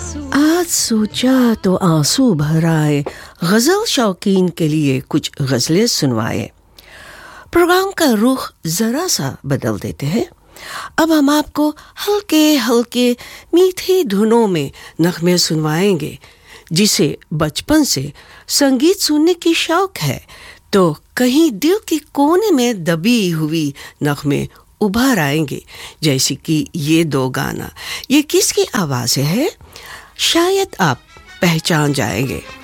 आज सोचा तो आंसू भर आए, गज़ल शौकीन के लिए कुछ गज़लें सुनवाए। प्रोग्राम का रुख ज़रा सा बदल देते हैं। अब हम आपको हल्के हल्के मीठी धुनों में नग़मे सुनवाएंगे। जिसे बचपन से संगीत सुनने की शौक है तो कहीं दिल के कोने में दबी हुई नग़मे उभर आएंगे, जैसे कि ये दो गाना। ये किसकी आवाज़ है शायद आप पहचान जाएंगे।